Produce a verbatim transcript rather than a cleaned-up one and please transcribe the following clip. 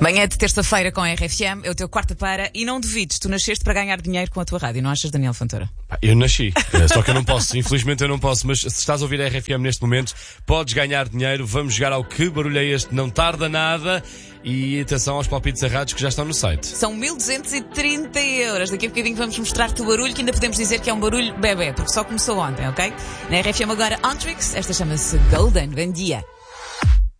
Manhã de terça-feira com a R F M, é o teu quarta-feira e não duvides, tu nasceste para ganhar dinheiro com a tua rádio, não achas, Daniel Fontoura? Eu nasci, só que eu não posso, infelizmente eu não posso, mas se estás a ouvir a R F M neste momento, podes ganhar dinheiro, vamos jogar ao Que Barulho é Este, não tarda nada. E atenção aos palpites errados que já estão no site. São mil duzentos e trinta euros. Daqui a bocadinho vamos mostrar-te o barulho, que ainda podemos dizer que é um barulho bebê, porque só começou ontem, ok? Na R F M agora, Ontrix, esta chama-se Golden. Bom dia.